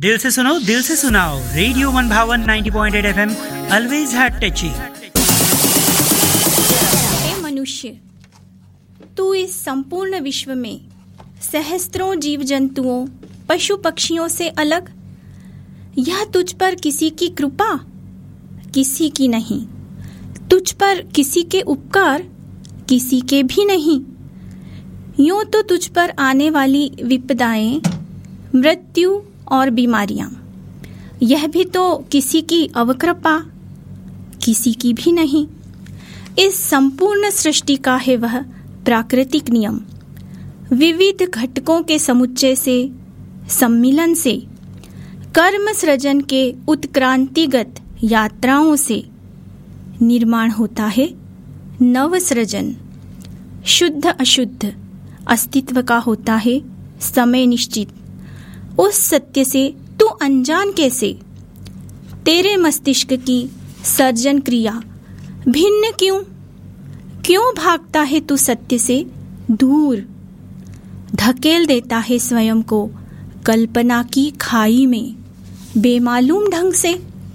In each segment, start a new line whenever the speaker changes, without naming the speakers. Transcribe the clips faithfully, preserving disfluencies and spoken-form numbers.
दिल से सुनो दिल से सुनाओ, रेडियो मन भावन ninety point eight FM, always heart touching.
हे मनुष्य, तू इस संपूर्ण विश्व में सहस्त्रों जीव जंतुओं, पशु पक्षियों से अलग, यह तुझ पर किसी की कृपा, किसी की नहीं। तुझ पर किसी के उपकार, किसी के भी नहीं। यूं तो तुझ पर आने वाली विपदाएं, मृत्यु और बीमारियां, यह भी तो किसी की अवकृपा, किसी की भी नहीं। इस संपूर्ण सृष्टि का है वह प्राकृतिक नियम। विविध घटकों के समुच्चय से, सम्मिलन से, कर्म सृजन के उत्क्रांतिगत यात्राओं से निर्माण होता है नव सृजन। शुद्ध अशुद्ध अस्तित्व का होता है समय निश्चित। उस सत्य से तू अनजान कैसे? तेरे मस्तिष्क की सर्जन क्रिया भिन्न क्यों? क्यों भागता है तू सत्य से दूर? धकेल देता है स्वयं को कल्पना की खाई में बेमालूम ढंग से।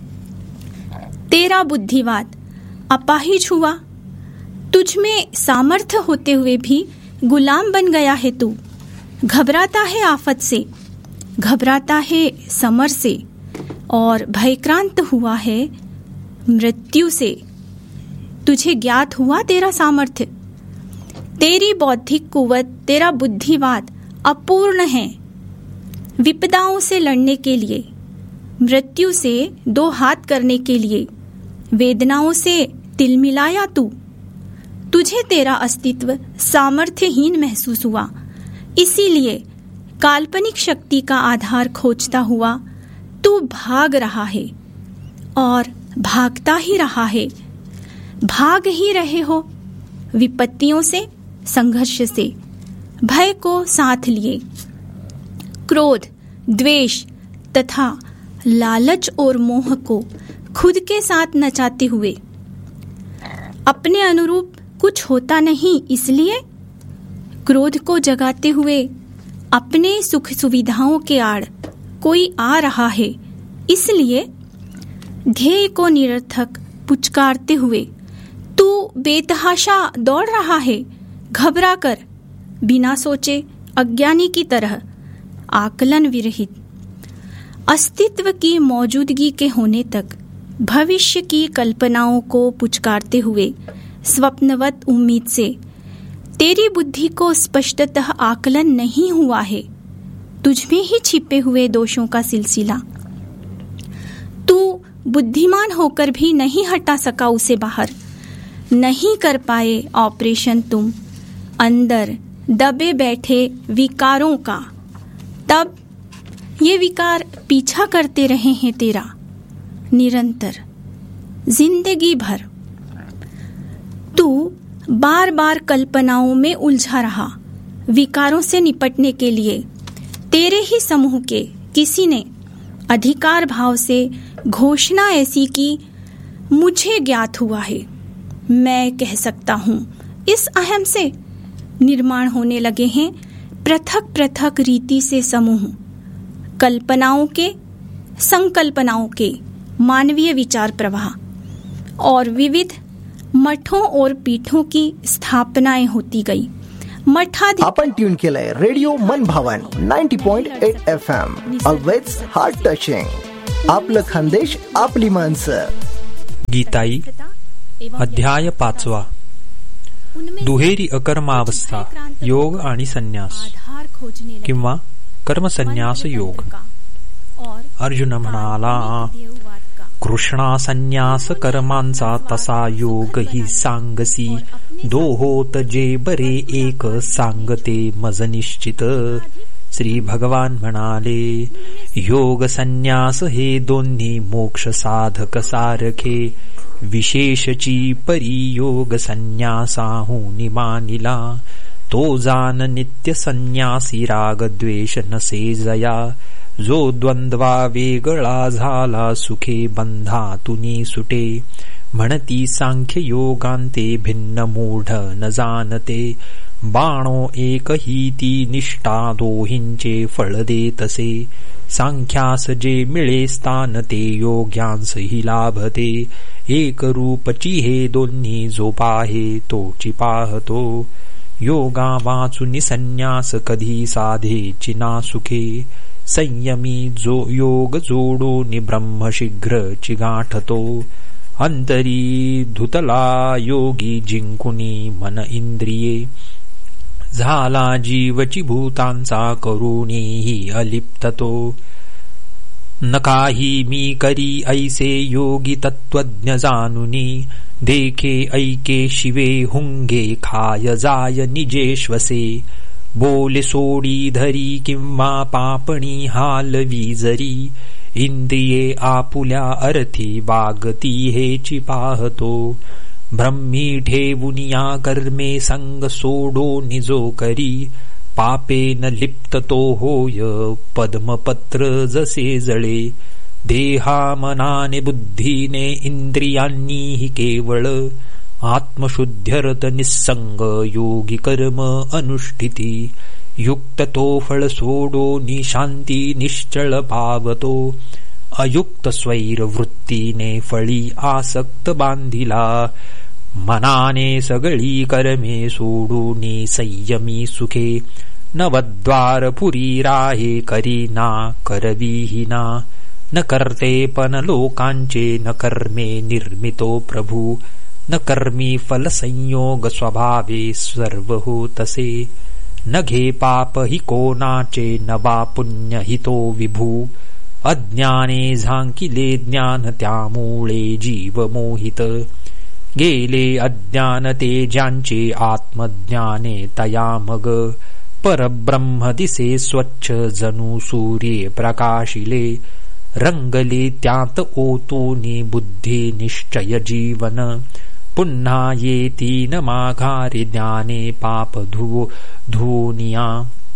तेरा बुद्धिवाद अपाहिज हुआ। तुझ में सामर्थ्य होते हुए भी गुलाम बन गया है तू। घबराता है आफत से, घबराता है समर से, और भयक्रांत हुआ है मृत्यु से। तुझे ज्ञात हुआ तेरा सामर्थ्य, तेरी बौद्धिक कुवत, तेरा बुद्धिवाद अपूर्ण है। विपदाओं से लड़ने के लिए, मृत्यु से दो हाथ करने के लिए, वेदनाओं से तिलमिलाया तू। तुझे तेरा अस्तित्व सामर्थ्यहीन महसूस हुआ, इसीलिए काल्पनिक शक्ति का आधार खोजता हुआ तू भाग रहा है और भागता ही रहा है। भाग ही रहे हो विपत्तियों से, संघर्ष से, भय को साथ लिए। क्रोध, द्वेष तथा लालच और मोह को खुद के साथ नचाते हुए अपने अनुरूप कुछ होता नहीं, इसलिए क्रोध को जगाते हुए अपने सुख सुविधाओं के आड़ कोई आ रहा है, इसलिए ध्येय को निरर्थक पुचकारते हुए तू बेतहाशा दौड़ रहा है, घबरा कर, बिना सोचे, अज्ञानी की तरह, आकलन विरहित। अस्तित्व की मौजूदगी के होने तक भविष्य की कल्पनाओं को पुचकारते हुए स्वप्नवत उम्मीद से तेरी बुद्धि को स्पष्टतः आकलन नहीं हुआ है। तुझमें ही छिपे हुए दोषों का सिलसिला। तू बुद्धिमान होकर भी नहीं हटा सका उसे बाहर। नहीं कर पाए ऑपरेशन तुम अंदर दबे बैठे विकारों का। तब ये विकार पीछा करते रहे हैं तेरा निरंतर, जिंदगी भर। तू बार बार कल्पनाओं में उलझा रहा। विकारों से निपटने के लिए तेरे ही समूह के किसी ने अधिकार भाव से घोषणा ऐसी की, मुझे ज्ञात हुआ है, मैं कह सकता हूँ। इस अहम से निर्माण होने लगे हैं पृथक पृथक रीति से समूह, कल्पनाओं के, संकल्पनाओं के मानवीय विचार प्रवाह, और विविध मठों और पीठों की स्थापनाएं होती गई। मठाधि
आपण ट्यून केलंय रेडिओ मन भावन ninety point eight F M, always heart touching. आपलं खानदेश, आपली माणसं.
गीताई अध्याय पाचवा. दुहेरी अकर्मावस्था, योग आणि संन्यास किंवा कर्मसन्यास योग. अर्जुन म्हणाला, कृष्णा संन्यास कर्मांचा तसा योग ही सांगसी. दो होत जे बरे एक सांगते मज निश्चित. श्री भगवान म्हणाले, योग संन्यास हे दोन्ही मोक्ष साधक सारखे. विशेषची परी योग संन्यासाहुनी मानिला. तो जान नित्य संन्यासी राग द्वेष नसे जया. जो द्वंद्वा वेगळा झाला सुखे बंधातुनी सुटे. म्हणती सांख्य योगांते भिन्न मूढ न जाणते. बाणो एक ही ती निष्ठा दोहींचे फळ देतसे. सांख्यास जे मिळे स्थान ते योग्यांसही लाभते. एक रूपची हे दोन्ही जो पाहे तोची पाहतो. योगा वाचुनी संन्यास कधी साधेची ना सुखे. संयमी जो योग जोडून ब्रह्म शीघ्रची गाठतो. अंतरी धुतला योगी जिंकुनी मन इंद्रिये. झाला जीवची भूतांचा करुणीही अलिप्ततो. न काही मी करी ऐसे योगी तत्वज्ञ जानुनी. देखे ऐके शिवे हुंगे खाय जाय निजेश्वसे. बोले सोडी धरी किंवा पापणी हालवी जरी. इंद्रिये आपुल्या अर्थी वागती हेची पाहतो. ब्रह्मी ठेवुनिया कर्मे संग सोडो निजो करी. पापेन लिप्त तो होय पद्मपत्र जसे जळे. देहा मनाने बुद्धीने इंद्रियांनी केवळ. आत्मशुद्ध्यर्थ निस्संग योगी कर्म अनुष्ठिती. युक्त तो फळ सोडो निशांती निश्चळ पावतो. अयुक्त स्वैर वृत्तीने फळी आसक्त बांधिला. मनाने सगळी कर्मे सोडूनी संयमी सुखे. नवद्वार पुरी राहे करीना करविहीना. न करते पण लोकांचे न कर्मे निर्मितो प्रभू. न कर्मी फल संयोग स्वभावे सर्व होतसे. न घे पाप हि कोणाचे न वा पुण्य हितो विभू. अज्ञाने झांकिले ज्ञान त्यामुळे जीव मोहित. गेले अज्ञान ते ज्यांचे आत्मज्ञाने तया मग. परब्रह्म दिसे स्वच्छ जणू सूर्ये प्रकाशिले. रंगले त्यात ओतूनी बुद्धी निश्चय जीवन. पुन्हा येती न माघारी ज्ञाने पाप धु धुनिया.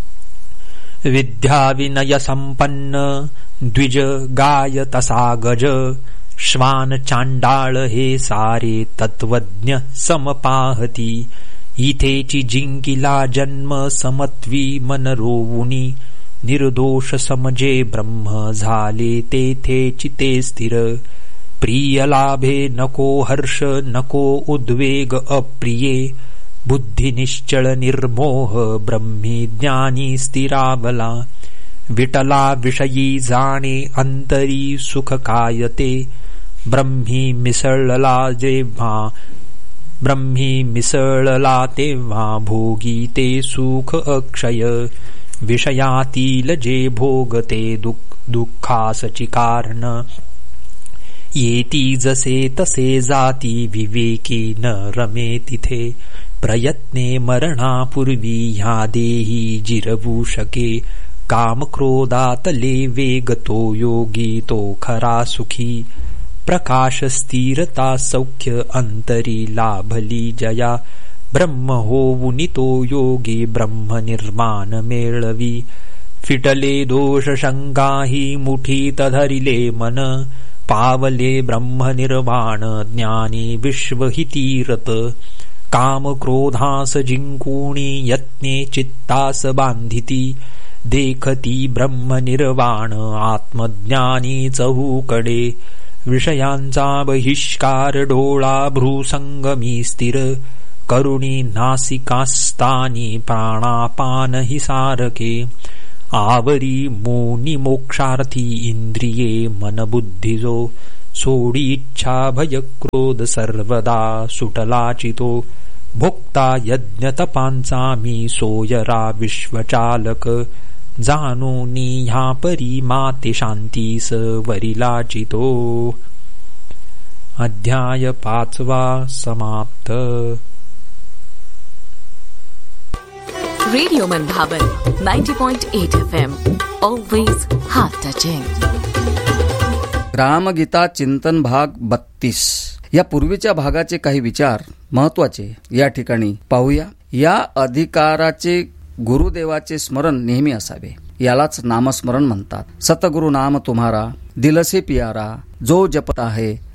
विद्या विनय संपन्न द्विज गाय तसा गज. श्वान चांडाळ हे सारे तत्वज्ञ समपाहती. इथेची जिंकिला जन्म समत्वी मन रोवुनी. निर्दोष समजे ब्रह्म झाले तेथेची ते स्थिर. प्रिय लाभे नको हर्ष नको उद्वेग अप्रिये. बुद्धी निश्चळ निर्मोह ब्रह्मी ज्ञानी स्थिरावला. विटला विषयी जाणे अंतरी सुख कायते. ब्रह्मी मिसळला जेव्हा ब्रह्मी मिसळला तेव्हा भोगी ते सुख अक्षय. विषयातील जे भोगते दुःख दुःखासची कारण. येती जसे तसे जाती विवेकी न रमे तिथे. प्रयत्ने मरणापूर्वी ह्या देही जिरवू शके. काम क्रोधातले वेग तो योगी तो खरा सुखी. प्रकाश स्थिरता सौख्य अंतरी लाभली जया. ब्रह्म होऊनी तो योगी ब्रह्म निर्माण मेळवी. फिटले दोष शंकाही मुठीत धरिले मन. पावले ब्रह्म निर्वाण ज्ञानी विश्वहितीरत. काम क्रोधास जिंकुणी यत्ने चित्तास बांधिती. देखती ब्रह्म निर्वाण आत्मज्ञानी चहूकडे. विषयांचा बहिष्कार डोळा भ्रूसंगमी स्थिर. करुणी नासिकास्तानी प्राणापान हि सारके. आवरी मोनी मोक्षार्थी इंद्रिये मन बुद्धिजो. सोडी इच्छा भय क्रोध सर्वदा सुटलाचितो. भोक्ता यज्ञ तपांचा मी सोयरा विश्वचालक. जाणूनी ह्या परी माते शांतीस वरिलाचितो. अध्याय पाचवा समाप्त.
रेडिओ मनभावन ninety point eight F M. Always heart touching.
Ramgita चिंतन भाग बत्तीस. या पूर्वीच्या भागाचे काही विचार महत्वाचे या ठिकाणी पाहूया. या अधिकाराचे गुरुदेवाचे स्मरण नेहमी असावे. यालाच नामस्मरण म्हणतात. सतगुरु नाम तुम्हारा दिलसे पियारा. जो जपत आहे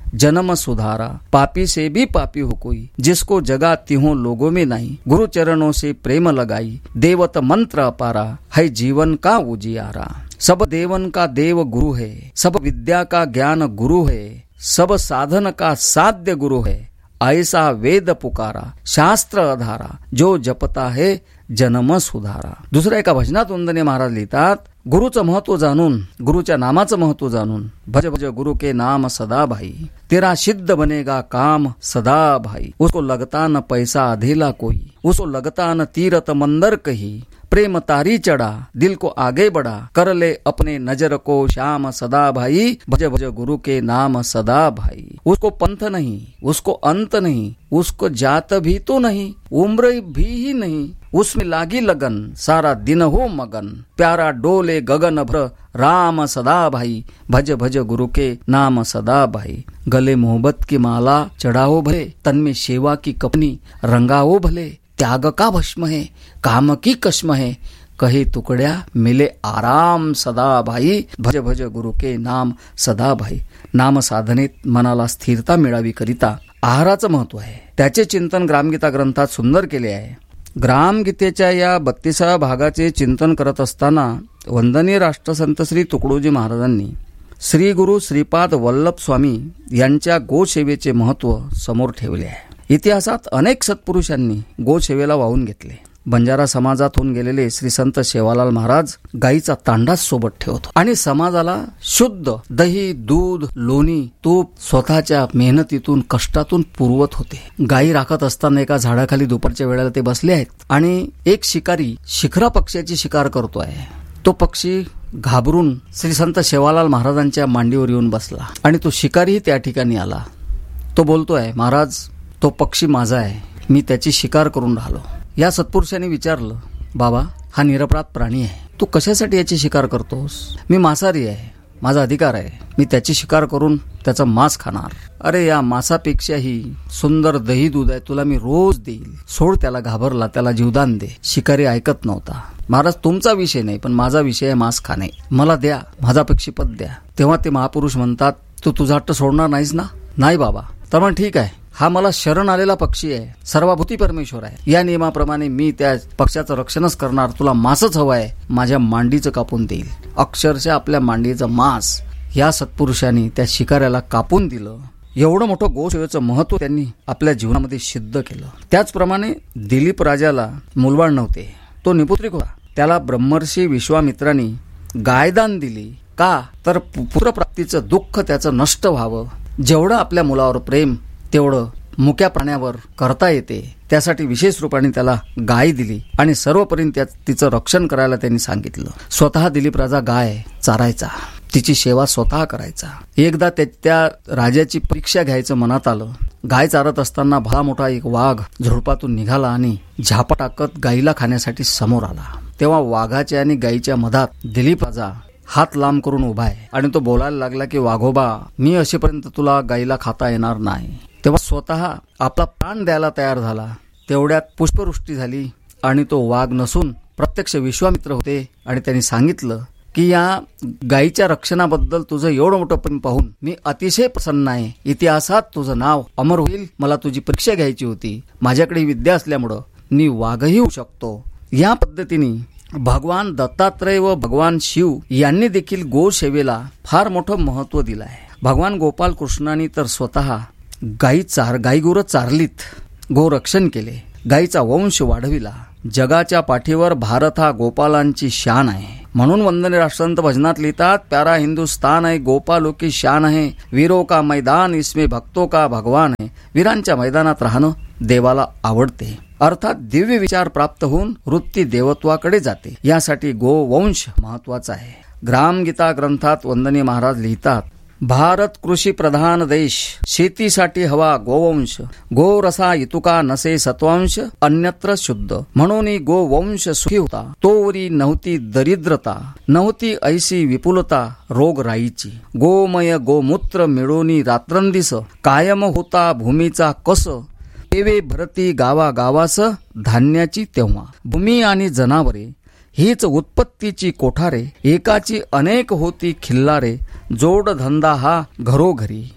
जन्म सुधारा, पापी से भी पापी हो कोई, जिसको जगा तिहों लोगों में नहीं, गुरु चरणों से प्रेम लगाई, देवत मंत्र अपारा, है जीवन का उजियारा। सब देवन का देव गुरु है, सब विद्या का ज्ञान गुरु है, सब साधन का साध्य गुरु है, ऐसा वेद पुकारा, शास्त्र आधारा, जो जपता है जन्म सुधारा. दुसऱ्या एका भजनात वंदनीय महाराज लिहितात, गुरुचं महत्व जाणून, गुरुच्या नामाचं महत्व जाणून, भज भज गुरु के नाम सदा भाई, तेरा सिद्ध बनेगा काम सदा भाई. उसको लगता न पैसा अधेला कोई, उसको लगता न तीरथ मंदर कही, प्रेम तारी चढ़ा, दिल को आगे बढ़ा, कर ले अपने नजर को श्याम सदा भाई, भज भज गुरु के नाम सदा भाई. उसको पंथ नहीं, उसको अंत नहीं, उसको जात भी तो नहीं, उम्र भी ही नहीं, उसमें लागी लगन, सारा दिन हो मगन, प्यारा डोले गगन भर, राम सदा भाई, भज भज गुरु के नाम सदा भाई. गले मोहब्बत की माला चढ़ाओ भले, तन में सेवा की कपनी रंगाओ भले, त्याग का भस्म है, काम की कश्म है, कहे तुकड्या मिले आराम सदा भाई, भज भज गुरु के नाम सदा भाई. नाम साधनेत मनाला स्थिरता मिळावी करिता आहाराचं महत्व आहे. त्याचे चिंतन ग्रामगीता ग्रंथात सुंदर केले आहे. ग्रामगीतेच्या या बत्तीसाव्या भागाचे चिंतन करत असताना वंदनीय राष्ट्रसंत श्री तुकडोजी महाराजांनी श्री गुरु श्रीपाद वल्लभ स्वामी यांच्या गोसेवेचे महत्व समोर ठेवले आहे. इतिहासात अनेक सत्पुरुषांनी गोसेवेला वाहून घेतले. बंजारा समाजात होऊन गेलेले श्री संत सेवालाल महाराज गाईचा तांडाच सोबत ठेवत आणि समाजाला शुद्ध दही, दूध, लोणी, तूप स्वतःच्या मेहनतीतून कष्टातून पुरवत होते. गाई राखत असताना एका झाडाखाली दुपारच्या वेळेला ते बसले आहेत आणि एक शिकारी शिखरा पक्ष्याची शिकार करतो आहे. तो पक्षी घाबरून श्री संत सेवालाल महाराजांच्या मांडीवर येऊन बसला आणि तो शिकारीही त्या ठिकाणी आला. तो बोलतोय, महाराज तो पक्षी माझा आहे, मी त्याची शिकार करून राहिलो. या सत्पुरुषांनी विचारलं, बाबा हा निरपराध प्राणी आहे, तू कशासाठी याची शिकार करतोस? मी मांसाहारी आहे, माझा अधिकार आहे, मी त्याची शिकार करून त्याचा मांस खाणार. अरे या मांसापेक्षाही सुंदर दही दूध आहे, तुला मी रोज देईल, सोड त्याला. घाबरला, त्याला जीवदान दे. शिकारी ऐकत नव्हता. महाराज तुमचा विषय नाही, पण माझा विषय आहे मांस खाणे, मला द्या, माझा पक्षीपद द्या. तेव्हा ते महापुरुष म्हणतात, तू तुझा हट्ट सोडणार नाहीस ना? नाही बाबा. तर मग ठीक आहे, हा मला शरण आलेला पक्षी आहे, सर्वभूती परमेश्वर आहे, या नियमाप्रमाणे मी त्या पक्षाचं रक्षणच करणार, तुला मांसच हवं आहे, माझ्या मांडीचं कापून देईल. अक्षरशः आपल्या मांडीचं मांस या सत्पुरुषांनी त्या शिकाऱ्याला कापून दिलं. एवढं मोठं गोसेवेचं महत्व त्यांनी आपल्या जीवनामध्ये सिद्ध केलं. त्याचप्रमाणे दिलीप राजाला मुलबाळ नव्हते, तो निपुत्रिक होता. त्याला ब्रह्मर्षी विश्वामित्रांनी गायदान दिली. का तर पुत्रप्राप्तीचं दुःख त्याचं नष्ट व्हावं. जेवढं आपल्या मुलावर प्रेम तेवढं मुक्या प्राण्यावर करता येते, त्यासाठी विशेष रूपाने त्याला गाय दिली आणि सर्वपर्यंत त्या तिचं रक्षण करायला त्यांनी सांगितलं. स्वतः दिलीप राजा गाय चारायचा, तिची सेवा स्वतः करायचा. एकदा त्या राजाची परीक्षा घ्यायचं मनात आलं. गाय चारत असताना भला मोठा एक वाघ झुडपातून निघाला आणि झापा टाकत गायीला खाण्यासाठी समोर आला. तेव्हा वाघाच्या आणि गायीच्या मधात दिलीप राजा हात लांब करून उभा आहे आणि तो बोलायला लागला की, वाघोबा मी असेपर्यंत तुला गायीला खाता येणार नाही. तेव्हा स्वतः आपला प्राण द्यायला तयार झाला. तेवढ्यात पुष्पवृष्टी झाली आणि तो वाघ नसून प्रत्यक्ष विश्वामित्र होते आणि त्यांनी सांगितलं की, या गायीच्या रक्षणाबद्दल तुझं एवढं मोठं प्रेम पाहून मी अतिशय प्रसन्न आहे. इतिहासात तुझं नाव अमर होईल. मला तुझी परीक्षा घ्यायची होती. माझ्याकडे विद्या असल्यामुळं मी वाघही होऊ शकतो. या पद्धतीने भगवान दत्तात्रय व भगवान शिव यांनी देखील गोसेवेला फार मोठं महत्व दिलं आहे. भगवान गोपाल कृष्णांनी तर स्वतः गायी चार गायीगुरं चारलीत, गोरक्षण केले, गायीचा वंश वाढविला. जगाच्या पाठीवर भारत हा गोपालांची शान आहे. म्हणून वंदनीय राष्ट्रसंत भजनात लिहितात, प्यारा हिंदुस्तान है गोपालों की शान है, वीरों का मैदान इसमें भक्तों का भगवान है. वीरांच्या मैदानात राहणं देवाला आवडते. अर्थात दिव्य विचार प्राप्त होऊन वृत्ती देवत्वाकडे जाते. यासाठी गोवंश महत्वाचा आहे. ग्रामगीता ग्रंथात वंदनीय महाराज लिहितात, भारत कृषी प्रधान देश, शेतीसाठी हवा गोवंश, गोरसा इतुका नसे सत्वांश, अन्यत्र शुद्ध. म्हणून गोवंश सुखी होता, तोवरी नव्हती दरिद्रता, नव्हती ऐशी विपुलता रोग राईची. गोमय गोमूत्र मिळोनी रात्रंदिस, कायम होता भूमीचा कस, तेवे भरती गावा गावास धान्याची तेव्हा. भूमी आणि जनावरे हीच उत्पत्तीची कोठारे, एकाची अनेक होती खिल्लारे, जोड धंदा हा घरोघरी.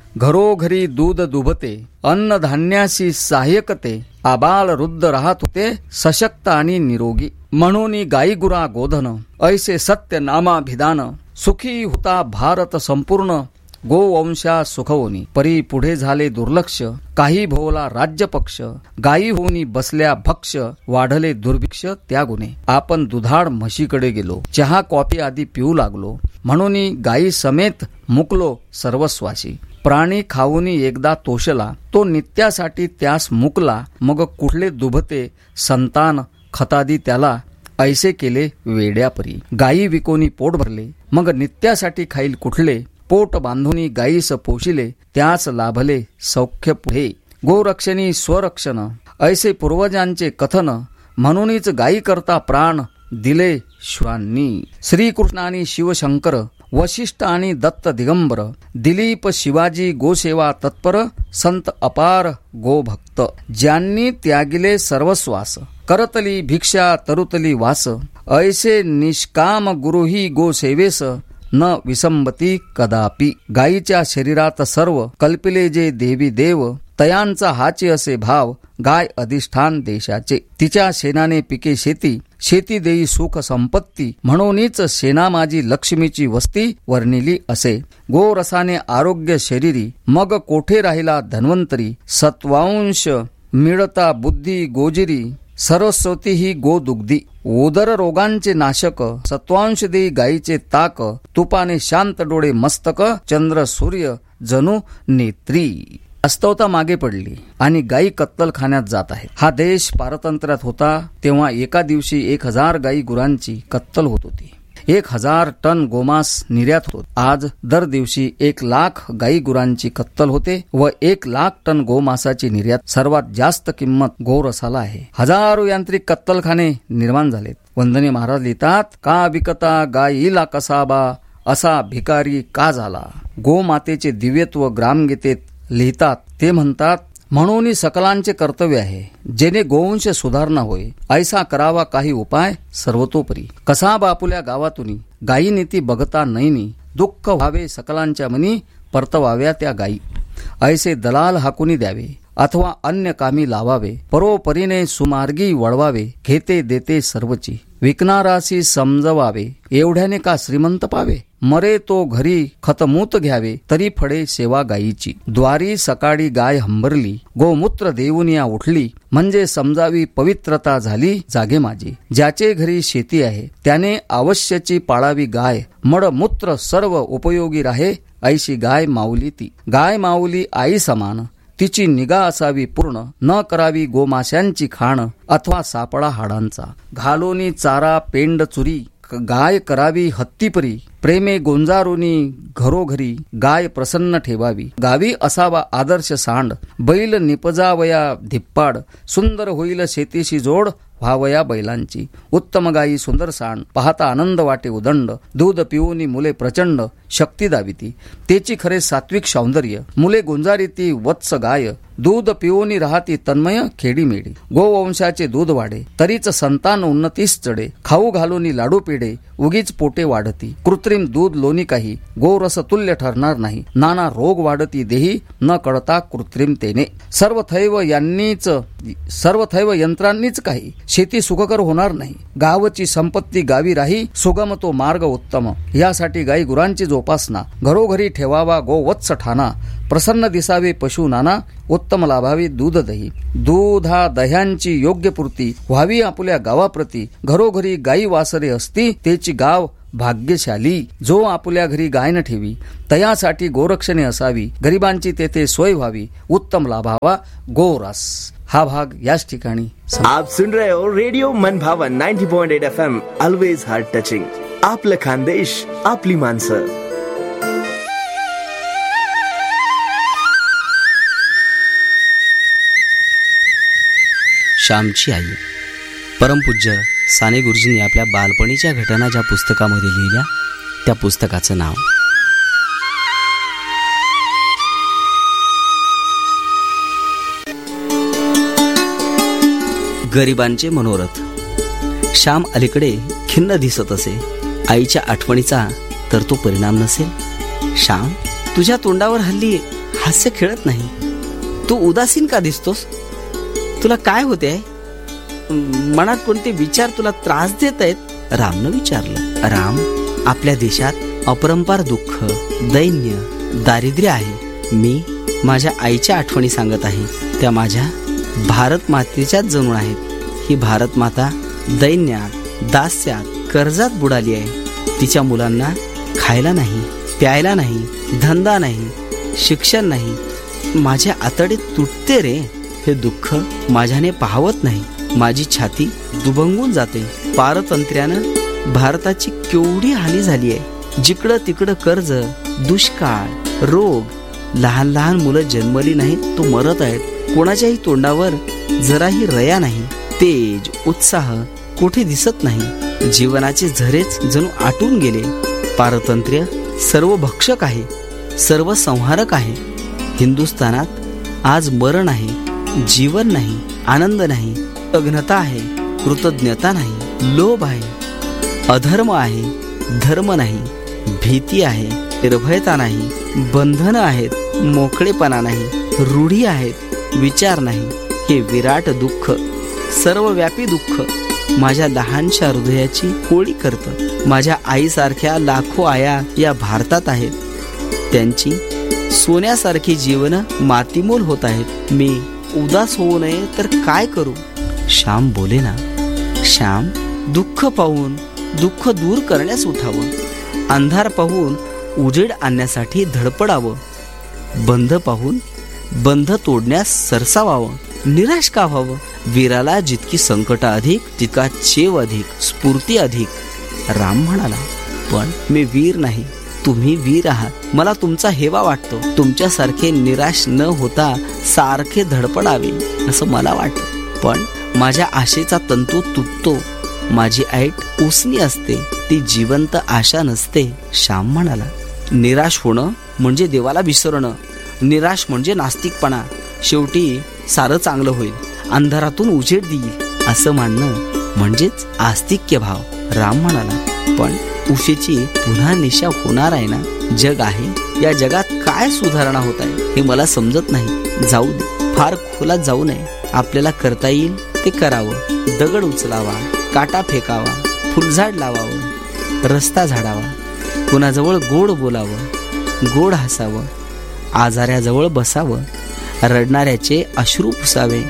घरोघरी दूध दुभते, अन्नधान्याशी सहाय्यकते, आबाल वृद्ध राहत होते सशक्त आणि निरोगी. म्हणून गाई गुरा गोधन, ऐसे सत्य नामाभिधान, सुखी होता भारत संपूर्ण, गोवंशा सुखवनी. परी पुढे झाले दुर्लक्ष, काही भोवला राज्य पक्ष, गायी होऊनी बसल्या भक्ष, वाढले दुर्भिक्ष त्या गुणे. आपण दुधाळ म्हशीकडे गेलो, चहा कॉफी आदी पिऊ लागलो, म्हणून गायी समेत मुकलो सर्वस्वाशी. प्राणी खाऊनी एकदा तोषला, तो नित्यासाठी त्यास मुकला, मग कुठले दुभते संतान खतादी त्याला, ऐसे केले वेड्यापरी. गायी विकोनी पोट भरले, मग नित्यासाठी खाईल कुठले, पोट बांधूनी गायीस पोशिले, त्याच लाभले सौख्य पुढे. गोरक्षणी स्वरक्षण, ऐसे पूर्वजांचे कथन, म्हणूनच गायी करता प्राण दिले श्वांनी. श्रीकृष्ण आणि शिवशंकर, वशिष्ठ आणि दत्त दिगंबर, दिलीप शिवाजी गोसेवा तत्पर, संत अपार गोभक्त. ज्यांनी त्यागिले सर्वस्वास, करतली भिक्षा तरुतली वास, ऐसे निष्काम गुरुही गोसेवेस, न विसंबती कदापि. गायीच्या शरीरात सर्व कल्पिले जे देवी देव, तयांचा हाचे असे भाव, गाय अधिष्ठान देशाचे. तिच्या शेणाने पिके शेती, शेती देई सुख संपत्ती, म्हणूनच शेणा माझी लक्ष्मीची वस्ती वर्णिली असे. गोरसाने आरोग्य शरीरी, मग कोठे राहिला धन्वंतरी, सत्वांश मिळता बुद्धी गोजिरी, सरस्वती ही गोदुग्धी. उदर रोगांचे नाशक, सत्वांश देई गायीचे ताक, तुपाने शांत डोळे मस्तक, चंद्र सूर्य जणू नेत्री. अस्तवता मागे पडली आणि गायी कत्तलखान्यात जात आहे. हा देश पारतंत्र्यात होता तेव्हा एका दिवशी एक हजार गायी गुरांची कत्तल होत होती. एक हजार टन गोमांस निर्यात होत. आज दर दिवशी एक लाख गायी गुरांची कत्तल होते व एक लाख टन गोमांसाची निर्यात. सर्वात जास्त किंमत गोरसाला आहे. हजारो यांत्रिक कत्तलखाने निर्माण झालेत. वंदने महाराज लिहितात, का विकता गायीला कसाबा, असा भिकारी का झाला. गोमातेचे दिव्यत्व ग्रामगीतेत लिहितात. ते म्हणतात, म्हणून सकलांचे कर्तव्य आहे, जेणे गोवंश सुधारणा होय, ऐसा करावा काही उपाय सर्वतोपरी. कसा बापुल्या गावातून गायी नीती बघता नैनी, दुःख व्हावे सकलांच्या मनी, परतवाव्या त्या गायी. ऐसे दलाल हाकुनी द्यावे अथवा अन्य कामी लावावे, परोपरीने सुमार्गी वळवावे, घेते देते सर्वची. विकणारासी समजवावे, एवढ्याने का श्रीमंत पावे. मरे तो घरी खतमूत घ्यावे, तरी फडे सेवा गायीची. द्वारी सकाळी गाय हंबरली, गोमूत्र देऊनिया उठली, म्हणजे समजावी पवित्रता झाली जागे माझी. ज्याचे घरी शेती आहे त्याने अवश्यची पाळावी गाय, मडमूत्र सर्व उपयोगी राहे, ऐशी गाय माऊली ती. गाय माऊली आई समान, तिची निगा असावी पूर्ण, न करावी गोमाशांची खाण अथवा सापळा हाडांचा. घालोनी चारा पेंड चुरी, गाय करावी हत्तीपरी, प्रेमे गोंजारोनी घरोघरी, गाय प्रसन्न ठेवावी. गावी असावा आदर्श सांड, बैल निपजावया धिप्पाड, सुंदर होईल शेतीशी जोड, व्हावया बैलांची. उत्तम गायी सुंदर सांड, पाहता आनंद वाटे उदंड, दूध पिऊनी मुले प्रचंड, शक्ती दाविती. तेची खरे सात्विक सौंदर्य, मुले गुंजारीती वत्स गाय, दूध पिऊनी राहती तन्मय खेडी मेडी. गोवंशाचे दूध वाढे, तरीच संतान उन्नतीस चढे, खाऊ घालोनी लाडू पेढे, उगीच पोटे वाढती. कृत्रिम दूध लोणी काही, गोरस तुल्य ठरणार नाही, नाना रोग वाढती देही, न कळता कृत्रिमतेने. सर्व थैव यांनीच सर्व थैव यंत्रांनीच काही, शेती सुखकर होणार नाही. गावची संपत्ती गावी राही, सुगम तो मार्ग उत्तम. यासाठी गाई गुरांची जोपासना, घरोघरी ठेवावा गोवत्स ठाणा, प्रसन्न दिसावे पशु नाना, उत्तम लाभावी दूध दही. दूधा दह्यांची योग्य पूर्ती व्हावी आपुल्या गावाप्रती, घरोघरी गाई वासरे असती, तेची गाव भाग्यशाली. जो आपुल्या घरी गाय न ठेवी, तयासाठी गोरक्षणे असावी, गरिबांची तेथे सोय व्हावी, उत्तम लाभावा गोरस. हा भाग याच ठिकाणी.
आप सुन रहे हो रेडिओ मन भावन ninety point eight F M, always heart touching. आपलं खानदेश, आपली माणसं.
श्यामची आई परमपूज्य साने गुरुजींनी आपल्या बालपणीच्या घटना ज्या पुस्तकामध्ये लिहिल्या, त्या पुस्तकाचं नाव गरिबांचे मनोरथ. श्याम अलीकडे खिन्न दिसत असे. आईच्या आठवणीचा तर तो परिणाम नसेल. श्याम, तुझ्या तोंडावर हल्ली हास्य खेळत नाही. तू उदासीन का दिसतोस? तुला काय होते? मनात कोणते विचार तुला त्रास देत आहेत? रामनं विचारलं. राम, आपल्या देशात अपरंपार दुःख, दैन्य, दारिद्र्य आहे. मी माझ्या आईच्या आठवणी सांगत आहे. त्या माझ्या भारत मातेच्याच जणू आहेत. ही भारत माता दैन्यात, दास्यात, कर्जात बुडाली आहे. तिच्या मुलांना खायला नाही, प्यायला नाही, धंदा नाही, शिक्षण नाही. माझ्या आतडे तुटते रे. हे दुःख माझ्याने पाहवत नाही. माझी छाती दुभंगून जाते. पारतंत्र्यानं भारताची केवढी हानी झाली आहे. जिकडं तिकडं कर्ज, दुष्काळ, रोग, लहान लहान मुलं जन्मली नाहीत तो मरत आहेत. कोणाच्याही तोंडावर जराही रया नाही. तेज, उत्साह कुठे दिसत नाही. जीवनाचे झरेच जणू आटून गेले. पारतंत्र्य सर्व भक्षक आहे, सर्व संहारक आहे. हिंदुस्थानात आज मरण आहे, जीवन नाही, आनंद नाही, अज्ञता आहे, कृतज्ञता नाही, लोभ आहे, अधर्म आहे, धर्म नाही, भीती आहे, निर्भयता नाही, बंधन आहेत, मोकळेपणा नाही, रूढी आहेत, विचार नाही. हे विराट दुःख, सर्वव्यापी दुःख माझ्या लहानशा हृदयाची होळी करतं. माझ्या आईसारख्या लाखो आया या भारतात आहेत. त्यांची सोन्यासारखी जीवन मातीमोल होत आहेत. मी उदास होऊ नये तर काय करू? श्याम बोले ना. श्याम, दुःख पाहून दुःख दूर करण्यास उठावं. अंधार पाहून उजेड आणण्यासाठी धडपडावं. बंध पाहून बंध तोडण्यास सरसावावं. निराश का व्हावं? वीराला जितकी संकट अधिक तितका चेव अधिक, स्फूर्ती अधिक. राम म्हणाला, पण मी वीर नाही, तुम्ही वीर आहात. मला तुमचा हेवा वाटतो. तुमच्यासारखे निराश न होता सारखे धडपडावे असं मला वाटतं. पण माझ्या आशेचा तंतू तुटतो. माझी ऐट उसनी असते, ती जिवंत आशा नसते. श्याम म्हणाला, निराश होणं म्हणजे देवाला विसरणं. निराश म्हणजे नास्तिकपणा. शेवटी सारं चांगलं होईल, अंधारातून उजेड देईल असं मानणं म्हणजेच आस्तिक्य भाव. राम म्हणाला, पण उशीची पुन्हा निशा होणार आहे ना. जग आहे, या जगात काय सुधारणा होत आहे हे मला समजत नाही. जाऊ दे, फार खोलात जाऊ नये. आपल्याला करता येईल ते करावं. दगड उचलावा, काटा फेकावा, फुलझाड लावावं, रस्ता झाडावा, कुणाजवळ गोड बोलावं, गोड हसावं, आजाऱ्याजवळ बसावं, रडणाऱ्याचे अश्रू पुसावे.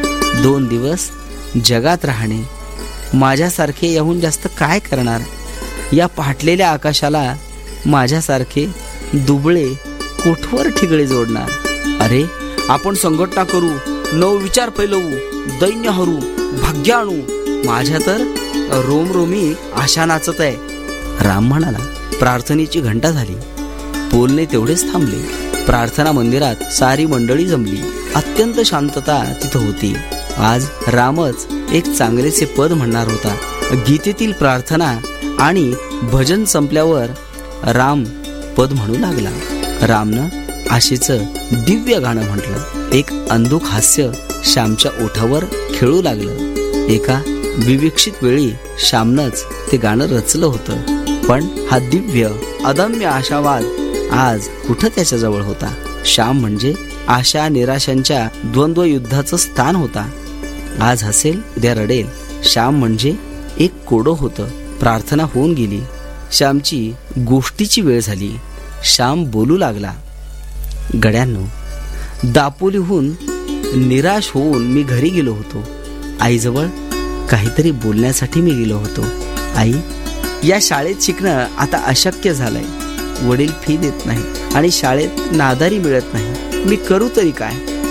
दोन दिवस जगात राहणे. माझ्यासारखे याहून जास्त काय करणार? या फाटलेल्या आकाशाला माझ्यासारखे दुबळे कोठवर ठिगळे जोडणार? अरे, आपण संघटना करू, नव विचार फैलवू, दैन्य हरू, भाग्य आणू. माझ्या तर रोमरोमी आशा नाचत आहे. राम म्हणाला. प्रार्थनेची घंटा झाली. बोलणे तेवढेच थांबले. प्रार्थना मंदिरात सारी मंडळी जमली. अत्यंत शांतता तिथं होती. आज रामच एक चांगलेचे पद म्हणणार होता. गीतेतील प्रार्थना आणि भजन संपल्यावर राम पद म्हणू लागला. रामनं आशेचं दिव्य गाणं म्हटलं. एक अंधुक हास्य श्यामच्या ओठावर खेळू लागलं. एका विवेक्षित वेळी श्यामनंच ते गाणं रचलं होतं. पण हा दिव्य अदम्य आशावाद आज कुठं त्याच्याजवळ होता? श्याम म्हणजे आशा निराशांच्या द्वंद्व युद्धाचं स्थान होता. आज हसेल, उद्या रडेल. श्याम म्हणजे एक कोडं होतं. प्रार्थना होऊन गेली. श्यामची गोष्टीची वेळ झाली. श्याम बोलू लागला. गड्यांनो, दापोलीहून निराश होऊन मी घरी गेलो होतो. आईजवळ काहीतरी बोलण्यासाठी मी गेलो होतो. आई, या शाळेत शिकणं आता अशक्य झालंय. वडील फी देत नाही आणि शाळेत नादारी मिळत नाही. मी करू तरी काय?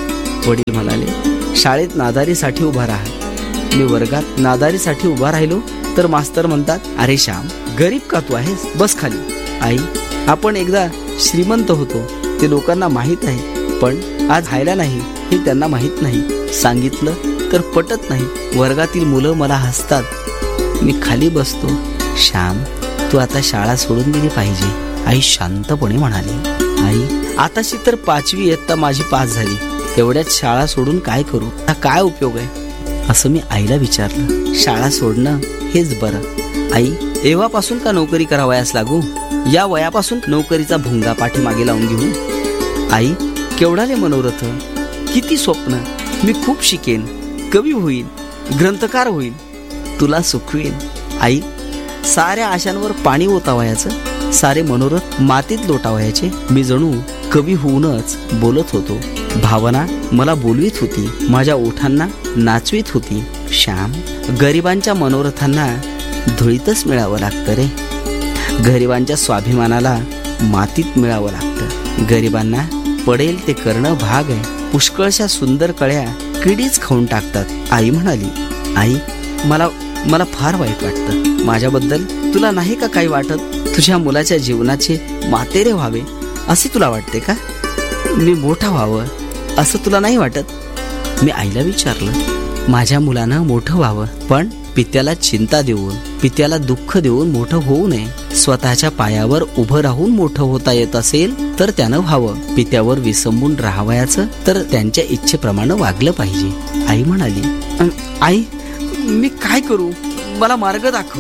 वडील म्हणाले, शाळेत नादारीसाठी उभा राहा. मी वर्गात नादारीसाठी उभा राहिलो तर मास्तर म्हणतात, अरे श्याम, गरीब का तू आहेस? बस खाली. आई, आपण एकदा श्रीमंत होतो ते लोकांना माहीत आहे, पण आज खायला नाही हे त्यांना माहीत नाही. सांगितलं तर पटत नाही. वर्गातील मुलं मला हसतात. मी खाली बसतो. श्याम, तू आता शाळा सोडून दिली पाहिजे. आई शांतपणे म्हणाली. आई, आताशी तर पाचवी इयत्ता माझी पास झाली. एवढ्यात शाळा सोडून काय करू? हा काय उपयोग आहे? असं मी आईला विचारलं. शाळा सोडणं हेच बरं. आई, एव्हापासून का नोकरी करावयास लागू? या वयापासून नोकरीचा भुंगा पाठीमागे लावून घेऊ. आई, केवढाले मनोरथ, किती स्वप्न. मी खूप शिकेन, कवी होईन, ग्रंथकार होईन, तुला सुखवीन. आई, साऱ्या आशांवर पाणी ओतावयाचं, सारे मनोरथ मातीत लोटावयाचे. मी जणू कवी होऊनच बोलत होतो. भावना मला बोलवीत होती, माझ्या ओठांना नाचवीत होती. श्याम, गरिबांच्या मनोरथांना धुळीतच मिळावं लागतं रे. गरिबांच्या स्वाभिमानाला मातीत मिळावं लागतं. गरिबांना पडेल ते करणं भाग आहे. पुष्कळशा सुंदर कळ्या किडीच खाऊन टाकतात. आई म्हणाली. आई, मला मला फार वाईट वाटतं. माझ्याबद्दल तुला नाही का काही वाटत? तुझ्या मुलाच्या जीवनाचे मातेरे व्हावे असे तुला वाटते का? मी मोठा व्हावं असं तुला नाही वाटत? मी आईला विचारलं. माझ्या मुलानं मोठं व्हावं, पण पित्याला चिंता देऊन, पित्याला दुःख देऊन मोठं होऊ नये. स्वतःच्या पायावर उभं राहून मोठं होता येत असेल तर त्यानं व्हावं. पित्यावर विसंबून राहावयाचं तर त्यांच्या इच्छेप्रमाणे वागलं पाहिजे. आई म्हणाली. आई, मी काय करू? मला मार्ग दाखव.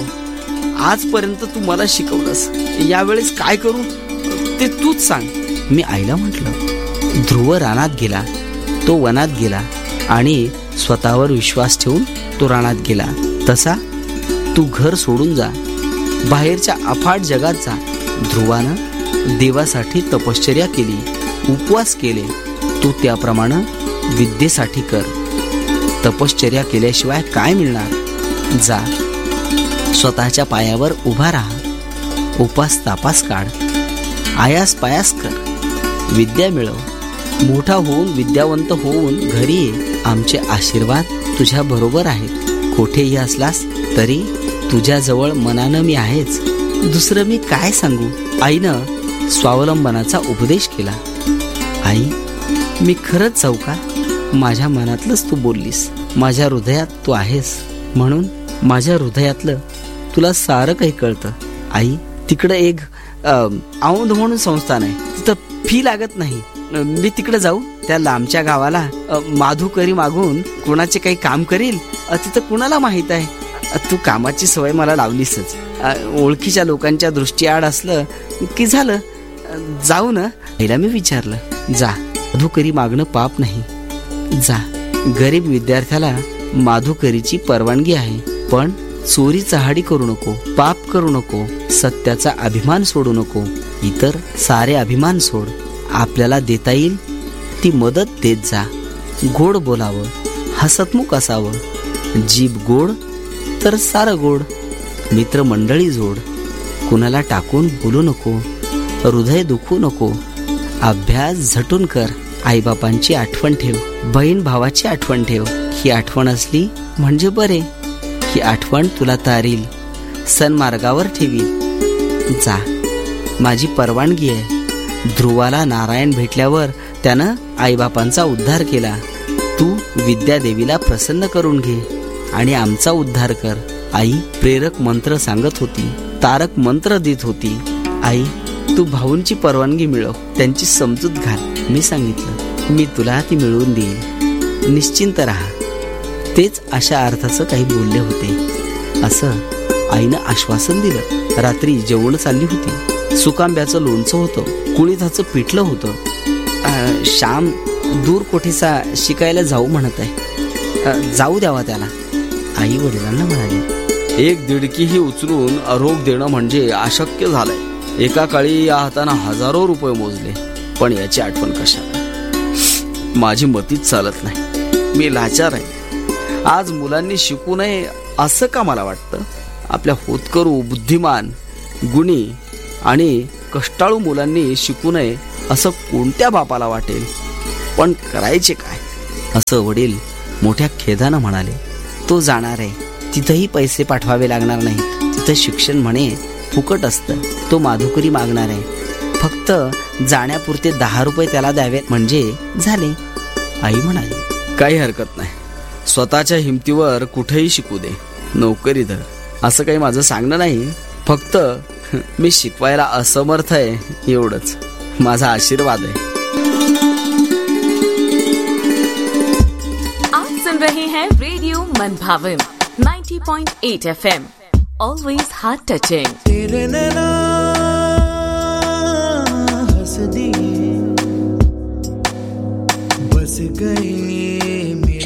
आजपर्यंत तू मला शिकवलंस, यावेळेस काय करू ते तूच सांग. मी आईला म्हटलं. ध्रुव रानात गेला, तो वनात गेला आणि स्वतःवर विश्वास ठेवून तो रानात गेला. तसा तू घर सोडून जा, बाहेरच्या अफाट जगात जा. ध्रुवानं देवासाठी तपश्चर्या केली, उपवास केले. तू त्याप्रमाणे विद्येसाठी कर. तपश्चर्या केल्याशिवाय काय मिळणार? जा, स्वतःच्या पायावर उभा राहा. उपास तापास काढ, आयास पायास कर, विद्या मिळव. मोठा होऊन विद्यावंत होऊन घरी ये. आमचे आशीर्वाद तुझ्या बरोबर आहेत. कोठेही असलास तरी तुझ्याजवळ मनानं मी आहेच. दुसरं मी काय सांगू? आईनं स्वावलंबनाचा उपदेश केला. आई, मी खरंच जाऊ का? माझ्या मनातलंच तू बोललीस, माझ्या हृदयात तू आहेस, म्हणून माझ्या हृदयातलं तुला सारं काही कळतं. आई, तिकडं एक औंध म्हणून संस्थान आहे, तिथं फी लागत नाही. मी तिकडे जाऊ? त्या लांबच्या गावाला माधुकरी मागून कोणाचे काही काम करील? तिथं कुणाला माहित आहे? तू कामाची सवय मला लावलीसच. ओळखीच्या लोकांच्या दृष्टीआड असलं की झालं. जाऊ ना? आईला मी विचारलं. जा, माधुकरी मागणं पाप नाही. जा. गरीब विद्यार्थ्याला माधुकरीची परवानगी आहे, पण चोरी चहाडी करू नको, पाप करू नको, सत्याचा अभिमान सोडू नको. इतर सारे अभिमान सोड. आपल्याला देता येईल ती मदत देत जा. गोड बोलावं, हसतमुख असावं. जीभ गोड तर सारं गोड. मित्रमंडळी जोड. कुणाला टाकून बोलू नको, हृदय दुखू नको. अभ्यास झटून कर. आईबापांची आठवण ठेव, बहीण भावाची आठवण ठेव. ही आठवण असली म्हणजे बरे. ही आठवण तुला तारील, सन्मार्गावर ठेवील. जा, माझी परवानगी आहे. ध्रुवाला नारायण भेटल्यावर त्यानं आईबापांचा उद्धार केला. तू विद्यादेवीला प्रसन्न करून घे आणि आमचा उद्धार कर. आई प्रेरक मंत्र सांगत होती, तारक मंत्र देत होती. आई, तू भाऊंची परवानगी मिळव, त्यांची समजूत घाल. मी सांगितलं, मी तुला ती मिळवून देईन, निश्चिंत राहा. तेच अशा अर्थाचं काही बोलले होते असं आईनं आश्वासन दिलं. रात्री जेवण चालली होती. सुकांब्याचं लोणचं होतं, कुळीथाचं पिठलं होतं. श्याम दूर कोठीचा शिकायला जाऊ म्हणत आहे. जाऊ द्यावा त्याला. आई वडिलांना म्हणाली, एक दिडकीही उचलून आरोग्य देणं म्हणजे अशक्य झालंय. एका काळी या हातानं हजारो रुपये मोजले, पण याची आठवण कशाला? माझी मतीच चालत नाही. मी लाचार आहे. आज मुलांनी शिकू नये असं का मला वाटतं? आपल्या होतकरू, बुद्धिमान, गुणी आणि कष्टाळू मुलांनी शिकू नये असं कोणत्या बापाला वाटेल? पण करायचे काय? असं वडील मोठ्या खेदानं म्हणाले. तो जाणार आहे, तिथंही पैसे पाठवावे लागणार नाहीत. तिथं शिक्षण म्हणे फुकट असतं. तो माधुकरी मागणार आहे, फक्त जाण्यापुरते दहा रुपये त्याला द्यावे म्हणजे झाले. आई म्हणाली, काही हरकत नाही. स्वतःच्या हिमतीवर कुठेही शिकू दे, नोकरी धर. असं काही माझं सांगणं नाही. फक्त मी शिकवायला असमर्थ आहे एवढंच. माझा आशीर्वाद आहे.
आप सुन रहे हैं रेडियो मनभावन ninety point eight F M. Always heart touching.
तेरे नैना हंस दिए,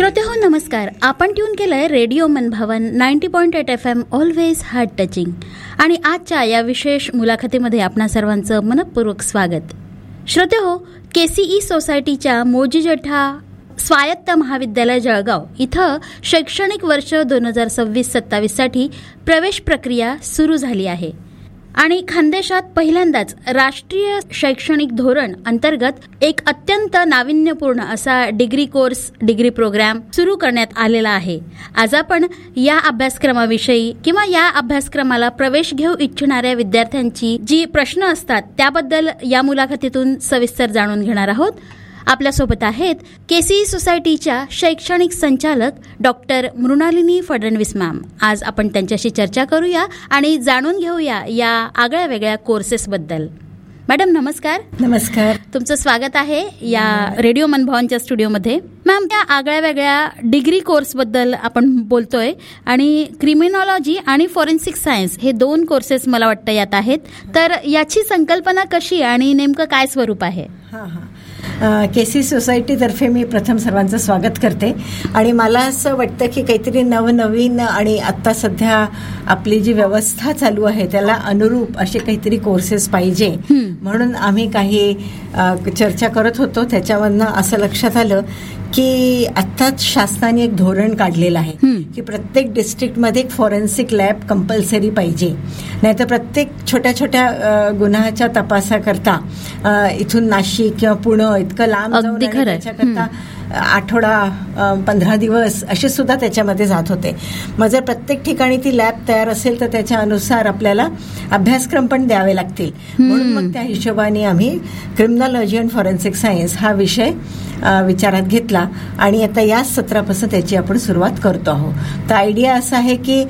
श्रोते हो नमस्कार. आपण ट्यून केलंय रेडिओ मनभावन ninety point eight F am always heart touching. आणि आजच्या या विशेष मुलाखतीमध्ये आपणा सर्वांचं मनपूर्वक स्वागत. श्रोते हो, केसीई सोसायटीच्या मोजी जेठा स्वायत्त महाविद्यालय जळगाव इथं शैक्षणिक वर्ष दोन हजार सव्वीस सत्तावीस साठी प्रवेश प्रक्रिया सुरू झाली आहे. आणि खानदेशात पहिल्यांदाच राष्ट्रीय शैक्षणिक धोरण अंतर्गत एक अत्यंत नाविन्यपूर्ण असा डिग्री कोर्स डिग्री प्रोग्राम सुरू करण्यात आलेला आहे. आज आपण या अभ्यासक्रमाविषयी किंवा या अभ्यासक्रमाला प्रवेश घेऊ इच्छिणाऱ्या विद्यार्थ्यांची जी प्रश्न असतात त्याबद्दल या मुलाखतीतून सविस्तर जाणून घेणार आहोत. आपल्यासोबत आहेत केसीई सोसायटीच्या शैक्षणिक संचालक डॉक्टर मृणालिनी फडणवीस मॅम. आज आपण त्यांच्याशी चर्चा करूया आणि जाणून घेऊया या आगळ्या वेगळ्या कोर्सेसबद्दल. मॅडम नमस्कार.
नमस्कार.
तुमचं स्वागत आहे या रेडिओ मनभवनच्या स्टुडिओमध्ये. मॅम, या आगळ्या वेगळ्या डिग्री कोर्सबद्दल आपण बोलतोय आणि क्रिमिनॉलॉजी आणि फॉरेन्सिक सायन्स हे दोन कोर्सेस मला वाटतं यात आहेत. तर याची संकल्पना कशी आणि नेमकं काय स्वरूप आहे?
हां हां केसी सोसायटीतर्फे मी प्रथम सर्वांचं स्वागत करते. आणि मला असं वाटतं की काहीतरी नवनवीन आणि आत्ता सध्या आपली जी व्यवस्था चालू आहे त्याला अनुरूप असे काहीतरी कोर्सेस पाहिजे, म्हणून आम्ही काही चर्चा करत होतो. त्याच्यावरनं असं लक्षात आलं की आत्ताच शासनाने एक धोरण काढलेलं आहे की प्रत्येक डिस्ट्रिक्टमध्ये एक फॉरेन्सिक लॅब कंपल्सरी पाहिजे. नाहीतर प्रत्येक छोट्या छोट्या गुन्ह्याच्या तपासाकरता इथून नाशिक किंवा पुणे इतकं लांब जाऊन त्याच्याकरता आठवडा पंधरा दिवस असे सुद्धा त्याच्यामध्ये जात होते. मग जर प्रत्येक ठिकाणी ती लॅब तयार असेल तर त्याच्या अनुसार आपल्याला अभ्यासक्रम पण द्यावे लागतील. म्हणून मग त्या हिशोबाने आम्ही क्रिमिनॉलॉजी अँड फॉरेन्सिक सायन्स हा विषय विचारात घेतला आणि आता याच सत्रापासून त्याची आपण सुरुवात करतो आहोत. तर आयडिया असा आहे की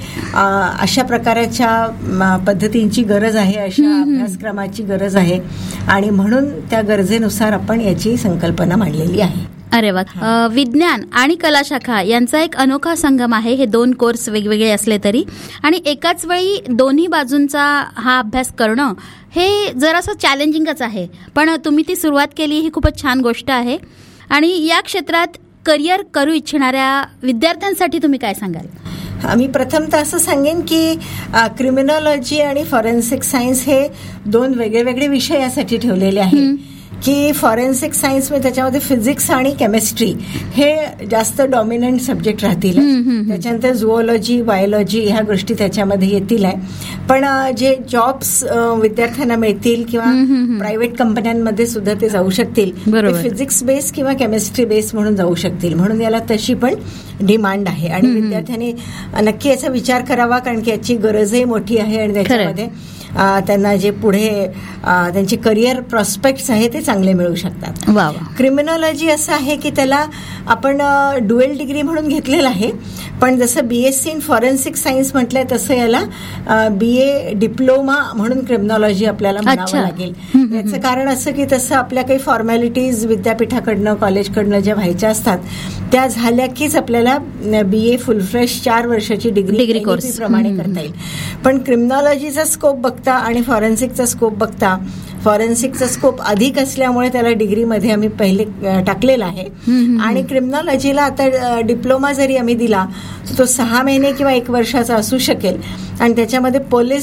अशा प्रकारच्या पद्धतींची गरज आहे, अशा अभ्यासक्रमाची गरज आहे आणि म्हणून त्या गरजेनुसार आपण याची संकल्पना मांडलेली आहे.
अरे वा. विज्ञान आणि कला शाखा यांचा एक अनोखा संगम आहे. हे दोन कोर्स वेगवेगळे असले तरी आणि एकाच वेळी दोन्ही बाजूंचा हा अभ्यास करणं हे जरासं चॅलेंजिंगच आहे, पण तुम्ही ती सुरुवात केली ही खूपच छान गोष्ट आहे. आणि या क्षेत्रात करिअर करू इच्छिणाऱ्या विद्यार्थ्यांसाठी तुम्ही काय सांगाल?
आम्ही प्रथमतः असं सांगेन की क्रिमिनॉलॉजी आणि फॉरेन्सिक सायन्स हे दोन वेगळे वेगळे विषय यासाठी ठेवलेले आहेत की फॉरेन्सिक सायन्स मध्ये त्याच्यामध्ये फिजिक्स आणि केमिस्ट्री हे जास्त डॉमिनंट सब्जेक्ट राहतील. त्याच्यानंतर झुओलॉजी बायोलॉजी ह्या गोष्टी त्याच्यामध्ये येतील आहे. पण जे जॉब्स विद्यार्थ्यांना मिळतील किंवा प्रायव्हेट कंपन्यांमध्ये सुद्धा ते जाऊ शकतील, फिजिक्स बेस किंवा केमिस्ट्री बेस म्हणून जाऊ शकतील. म्हणून याला तशी पण डिमांड आहे आणि विद्यार्थ्यांनी नक्की याचा विचार करावा, कारण की याची गरजही मोठी आहे आणि त्याच्यामध्ये त्यांना जे पुढे त्यांचे करिअर प्रॉस्पेक्ट्स आहे ते चांगले मिळू शकतात. क्रिमिनॉलॉजी असं आहे की त्याला आपण ड्युएल डिग्री म्हणून घेतलेलं आहे, पण जसं बीएससी इन फॉरेन्सिक सायन्स म्हटलंय तसं याला बीए डिप्लोमा म्हणून क्रिमिनॉलॉजी आपल्याला म्हणावं लागेल. याचं कारण असं की तसं आपल्या काही फॉर्मॅलिटीज विद्यापीठाकडनं कॉलेजकडनं ज्या व्हायच्या असतात त्या झाल्या कीच आपल्याला बीए फुल फ्रेश चार वर्षाची डिग्री डिग्री कोर्स प्रमाणे करता येईल. पण क्रिमिनॉलॉजीचा स्कोप बघता आणि फॉरेन्सिकचा स्कोप बघता फॉरेन्सिकचा स्कोप अधिक असल्यामुळे त्याला डिग्रीमध्ये आम्ही पहिले टाकलेला आहे. आणि क्रिमिनॉलॉजीला आता डिप्लोमा जरी आम्ही दिला तर तो सहा महिने किंवा एक वर्षाचा असू शकेल आणि त्याच्यामध्ये पोलीस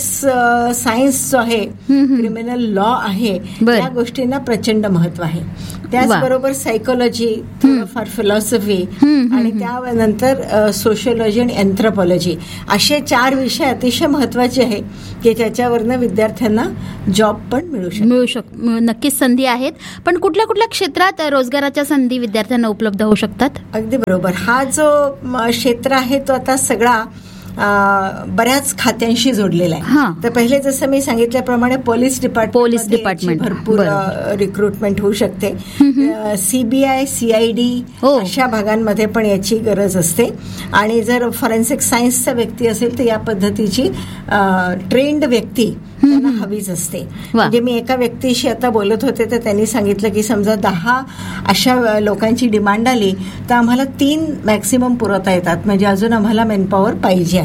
सायन्स जो आहे, क्रिमिनल लॉ आहे, त्या गोष्टींना प्रचंड महत्व आहे. त्याचबरोबर सायकोलॉजी, थोडंफार फिलॉसॉफी आणि त्यानंतर सोशियोलॉजी आणि एन्थ्रोपॉलॉजी असे चार विषय अतिशय महत्वाचे आहे की त्याच्यावरनं विद्यार्थ्यांना जॉब पण मिळू शकतो.
मिळू शक नक्कीच संधी आहेत. पण कुठल्या कुठल्या क्षेत्रात रोजगाराच्या संधी विद्यार्थ्यांना उपलब्ध होऊ शकतात?
अगदी बरोबर. हा जो क्षेत्र आहे तो आता सगळा बऱ्याच खात्यांशी जोडलेला आहे. तर पहिले जसं मी सांगितल्याप्रमाणे पोलीस डिपार्टमेंट पोलीस डिपार्टमेंट भरपूर रिक्रुटमेंट होऊ शकते. सीबीआय, सीआयडी अशा भागांमध्ये पण याची गरज असते. आणि जर फॉरेन्सिक सायन्सचा व्यक्ती असेल तर या पद्धतीची ट्रेंड व्यक्ती त्यांना हवीच असते. म्हणजे मी एका व्यक्तीशी आता बोलत होते तर त्यांनी सांगितलं की समजा दहा अशा लोकांची डिमांड आली तर आम्हाला तीन मॅक्सिमम पुरवता येतात, म्हणजे अजून आम्हाला मॅनपॉवर पाहिजे आहे.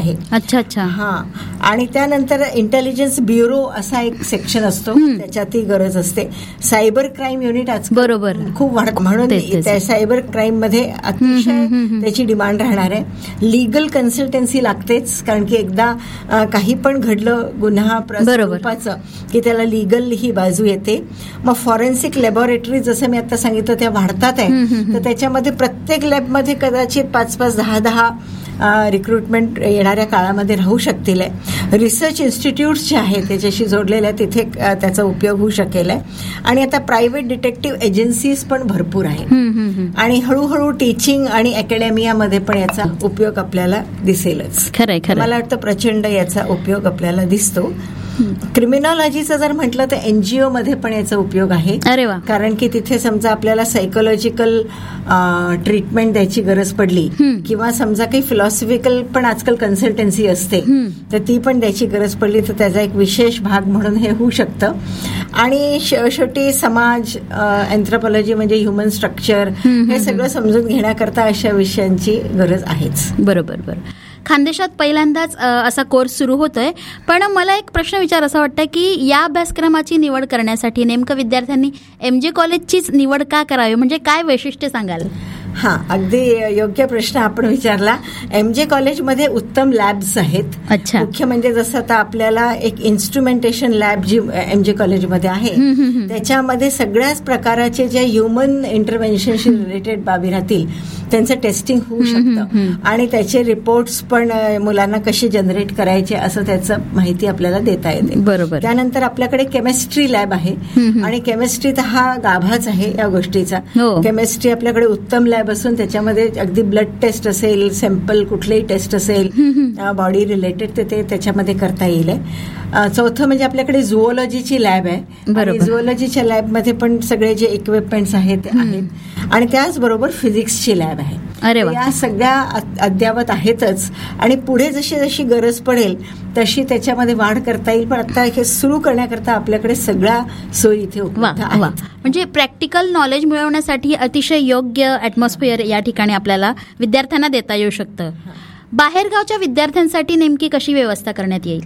आहे.
अच्छा अच्छा.
हा, आणि त्यानंतर इंटेलिजन्स ब्युरो असा एक सेक्शन असतो, त्याच्यातही गरज असते. सायबर क्राईम युनिट आज
बरोबर
खूप वाढत, म्हणून त्या सायबर क्राईम मध्ये अतिशय त्याची डिमांड राहणार आहे. लिगल कन्सल्टन्सी लागतेच, कारण की एकदा काही पण घडलं गुन्हा स्वरूपाचं की त्याला लिगल ही बाजू येते. मग फॉरेन्सिक लॅबोरेटरी जसं मी आता सांगितलं त्या वाढतात आहे, तर त्याच्यामध्ये प्रत्येक लॅबमध्ये कदाचित पाच पाच दहा दहा रिक्रुटमेंट येणाऱ्या काळामध्ये राहू शकतील. रिसर्च इन्स्टिट्यूट्स जे आहेत त्याच्याशी जोडलेल्या तिथे त्याचा उपयोग होऊ शकेल. आणि आता प्रायव्हेट डिटेक्टिव्ह एजन्सीज पण भरपूर आहेत आणि हळूहळू टीचिंग आणि अकॅडमियामध्ये पण याचा उपयोग आपल्याला दिसेलच.
खरंय खरं,
मला वाटतं प्रचंड याचा उपयोग आपल्याला दिसतो. क्रिमिनॉलॉजीचं जर म्हटलं तर एनजीओ मध्ये पण याचा उपयोग आहे.
अरे वा.
कारण की तिथे समजा आपल्याला सायकोलॉजिकल ट्रीटमेंट द्यायची गरज पडली किंवा समजा काही फिलॉसॉफिकल पण आजकाल कन्सल्टन्सी असते तर ती पण द्यायची गरज पडली तर त्याचा एक विशेष भाग म्हणून हे होऊ शकतं. आणि शेवटी समाज, एन्थ्रोपॉलॉजी म्हणजे ह्युमन स्ट्रक्चर, हे सगळं समजून घेण्याकरता अशा विषयांची गरज आहेच.
बरोबर बरोबर. खानदेशात पहिल्यांदाच असा कोर्स सुरू होतोय, पण मला एक प्रश्न विचार असा वाटतं की या अभ्यासक्रमाची निवड करण्यासाठी नेमकं विद्यार्थ्यांनी एमजे कॉलेजचीच निवड का करावी, म्हणजे काय वैशिष्ट्य सांगाल?
हा, अगदी योग्य प्रश्न आपण विचारला. एमजे कॉलेजमध्ये उत्तम लॅब्स आहेत.
अच्छा.
मुख्य म्हणजे जसं आता आपल्याला एक इन्स्ट्रुमेंटेशन लॅब जी एमजे कॉलेजमध्ये आहे त्याच्यामध्ये सगळ्याच प्रकाराचे जे ह्युमन इंटरव्हेन्शनशी रिलेटेड बाबी राहतील त्यांचं टेस्टिंग होऊ शकतं आणि त्याचे रिपोर्ट्स पण मुलांना कसे जनरेट करायचे असं त्याचं माहिती आपल्याला देता येते.
बरोबर.
त्यानंतर आपल्याकडे केमिस्ट्री लॅब आहे आणि केमिस्ट्री तर हा गाभाच आहे या गोष्टीचा. केमिस्ट्री आपल्याकडे उत्तम लॅब असून त्याच्यामध्ये अगदी ब्लड टेस्ट असेल, सॅम्पल कुठलेही टेस्ट असेल बॉडी रिलेटेड तर ते त्याच्यामध्ये करता येईल. चौथं म्हणजे आपल्याकडे झुओलॉजीची लॅब आहे आणि झुओलॉजीच्या लॅबमध्ये पण सगळे जे इक्विपमेंट्स आहेत ते आहेत आणि त्याचबरोबर फिजिक्सची लॅब आहे. या सगळ्या अद्यावत आहेतच आणि पुढे जशी जशी गरज पडेल तशी त्याच्यामध्ये वाढ करता येईल. पण आता हे सुरू करण्याकरता आपल्याकडे सगळ्या सोयी इथे उपलब्ध आहेत.
म्हणजे प्रॅक्टिकल नॉलेज मिळवण्यासाठी अतिशय योग्य ॲटमॉस्फिअर या ठिकाणी आपल्याला विद्यार्थ्यांना देता येऊ शकतं. बाहेरगावच्या विद्यार्थ्यांसाठी नेमकी कशी व्यवस्था करण्यात येईल?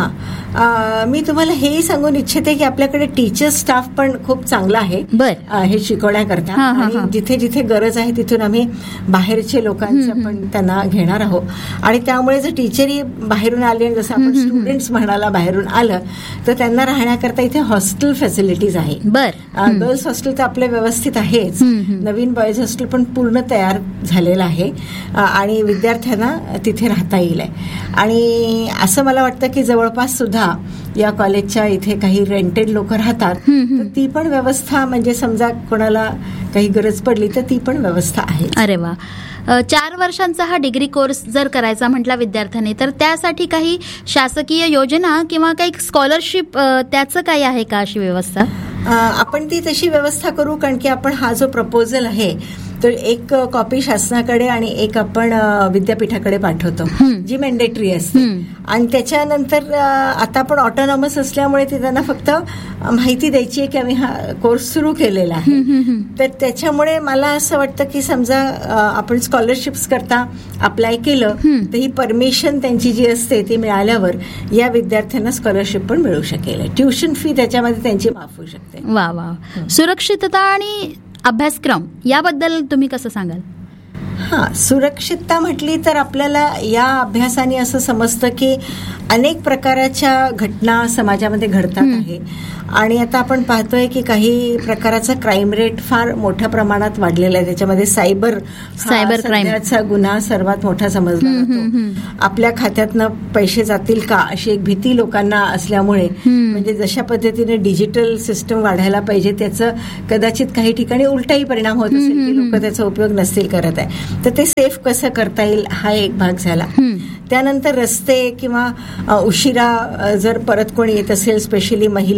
हा, मी तुम्हाला हेही सांगून इच्छिते की आपल्याकडे टीचर स्टाफ पण खूप चांगला आहे हे शिकवण्याकरता आणि जिथे जिथे गरज आहे तिथून आम्ही बाहेरचे लोकांचं पण त्यांना घेणार आहोत. आणि त्यामुळे जर टीचरही बाहेरून आले आणि जसं आपण स्टुडंट्स म्हणाला बाहेरून आलं तर त्यांना राहण्याकरता इथे हॉस्टेल फॅसिलिटीज आहे. गर्ल्स हॉस्टेल तर आपलं व्यवस्थित आहेच, नवीन बॉईज हॉस्टेल पण पूर्ण तयार झालेलं आहे आणि विद्यार्थ्यांना तिथे राहता येईल. आणि असं मला वाटतं की जवळपास सुद्धा या कॉलेजच्या इथे काही रेंटेड लोक राहतात तर ती पण व्यवस्था म्हणजे समजा कोणाला काही गरज पडली तर ती पण व्यवस्था आहे.
अरे वा. चार वर्षांचा हा डिग्री कोर्स जर करायचा म्हटला विद्यार्थ्यांनी तर त्यासाठी काही शासकीय योजना किंवा काही स्कॉलरशिप त्याचं काही आहे का अशी व्यवस्था?
आपण ती तशी व्यवस्था करू, कारण की आपण हा जो प्रपोजल आहे तर एक कॉपी शासनाकडे आणि एक आपण विद्यापीठाकडे पाठवतो जी मॅन्डेटरी असते आणि त्याच्यानंतर आता आपण ऑटोनॉमस असल्यामुळे ते त्यांना फक्त माहिती द्यायची आहे की आम्ही हा कोर्स सुरू केलेला आहे. तर त्याच्यामुळे मला असं वाटतं की समजा आपण स्कॉलरशिप्स करता अप्लाय केलं तर ही परमिशन त्यांची जी असते ती मिळाल्यावर या विद्यार्थ्यांना स्कॉलरशिप पण मिळू शकेल. ट्युशन फी त्याच्यामध्ये त्यांची माफ होऊ शकते.
वा वा. सुरक्षितता आणि अभ्यासक्रम याबद्दल तुम्ही कसं सांगाल?
हा, सुरक्षितता म्हटली तर आपल्याला या अभ्यासाने असं समजतं की अनेक प्रकाराच्या घटना समाजामध्ये घडतात आहे आणि आता आपण पाहतोय की काही प्रकाराचा क्राईम रेट फार मोठ्या प्रमाणात वाढलेला आहे. त्याच्यामध्ये सायबर
सायबर क्राईमचा
गुन्हा सर्वात मोठा समजला जातो. आपल्या खात्यातनं पैसे जातील का अशी एक भीती लोकांना असल्यामुळे म्हणजे जशा पद्धतीने डिजिटल सिस्टम वाढायला पाहिजे त्याचं कदाचित काही ठिकाणी उलटाही परिणाम होत असेल की लोक त्याचा उपयोग नसतील करत आहे. तर ते सेफ कसं करता येईल हा एक भाग झाला. त्यानंतर रस्ते किंवा उशिरा जर परत कोणी येत असेल, स्पेशली महिला जेव्हा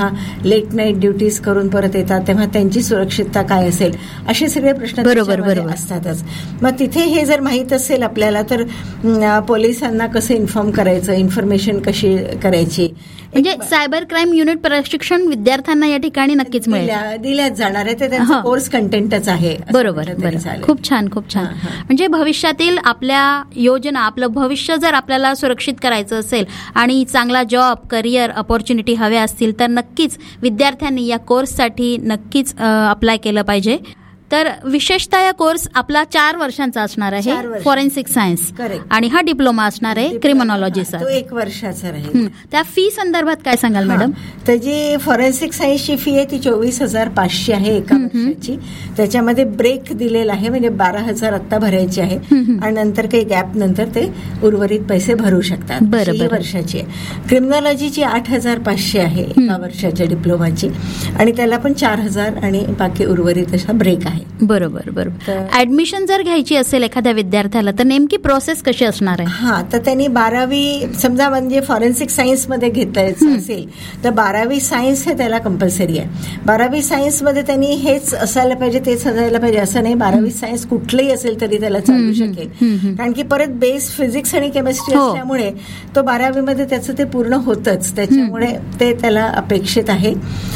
जेव्हा लेट नाईट ड्युटीज करून परत येतात तेव्हा त्यांची सुरक्षितता काय असेल, असे सगळे प्रश्न
बरोबर
असतातच. मग तिथे हे जर माहीत असेल आपल्याला तर पोलिसांना कसं इन्फॉर्म करायचं, इन्फॉर्मेशन कशी करायची,
म्हणजे सायबर क्राईम युनिट प्रशिक्षण विद्यार्थ्यांना या ठिकाणी नक्कीच मिळेल,
दिल्याच जाणार आहे. ते त्यांचा कोर्स कंटेंटच आहे.
बरोबर बरोबर. खूप छान खूप छान. म्हणजे भविष्यातील आपल्या योजना, आपलं भविष्य जर आपल्याला सुरक्षित करायचं असेल आणि चांगला जॉब, करिअर ऑपॉर्च्युनिटी हव्या असतील तर नक्कीच विद्यार्थ्यांनी या कोर्ससाठी नक्कीच अप्लाय केलं पाहिजे. तर विशेषतः या कोर्स आपला चार वर्षांचा असणार आहे, फॉरेन्सिक सायन्स, आणि हा डिप्लोमा असणार आहे क्रिमिनॉलॉजीचा,
तो एक वर्षाचा राहील.
त्या फी संदर्भात काय सांगाल मॅडम?
त्याची फॉरेन्सिक सायन्सची फी आहे ती चोवीस हजार पाचशे आहे एका वर्षाची. त्याच्यामध्ये ब्रेक दिलेला आहे, म्हणजे बारा हजार आत्ता भरायचे आहे आणि नंतर काही गॅप नंतर ते उर्वरित पैसे भरू शकतात. ही वर्षाची आहे. क्रिमिनॉलॉजीची आठ हजार पाचशे आहे एका वर्षाच्या डिप्लोमाची, आणि त्याला पण चार हजार आणि बाकी उर्वरित असा ब्रेक आहे.
बरोबर बरोबर. ऍडमिशन जर घ्यायची असेल एखाद्या विद्यार्थ्याला तर नेमकी प्रोसेस कशी असणार आहे?
हा, तर त्यांनी बारावी समजा म्हणजे फॉरेन्सिक सायन्स मध्ये घेतायचं असेल तर बारावी सायन्स हे त्याला कंपल्सरी आहे. बारावी सायन्स मध्ये त्यांनी हेच असायला पाहिजे तेच असायला पाहिजे असं नाही. बारावी सायन्स कुठलंही असेल तरी त्याला चालू शकेल, कारण की परत बेस फिजिक्स आणि केमिस्ट्री असल्यामुळे तो बारावीमध्ये त्याचं ते पूर्ण होतच, त्याच्यामुळे ते त्याला अपेक्षित आहे.